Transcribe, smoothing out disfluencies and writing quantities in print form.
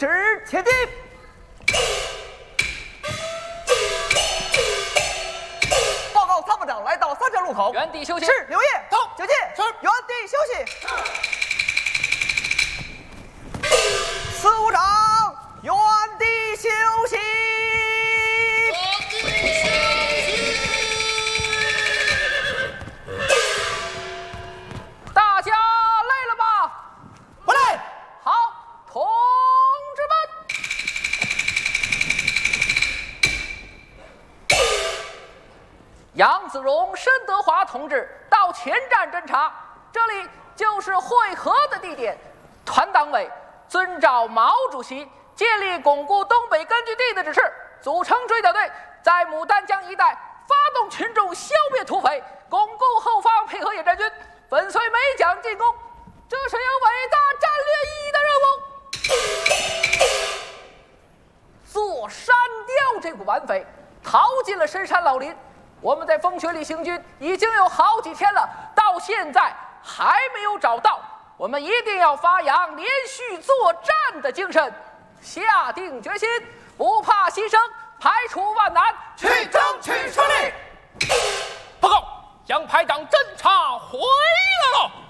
旨前进。报告参谋长，来到3条路口， 原地休息。 是，刘烨。 到， 就近。 是， 原地休息。司务长，原地休息。 大家累了吧？ 不累。 好，同志们，杨子荣、申德华同志到前站侦查，这里就是会合的地点。团党委遵照毛主席建立巩固东北根据地的指示，组成追剿队，在牡丹江一带发动群众消灭土匪，巩固后方，配合野战军，粉碎美蒋进攻。这是有伟大战略意义的任务。做山雕这股顽匪逃进了深山老林，我们在风雪里行军已经有好几天了，到现在还没有找到。我们一定要发扬连续作战的精神，下定决心，不怕牺牲，排除万难，去争取胜利。 报告，杨排长侦察回来了。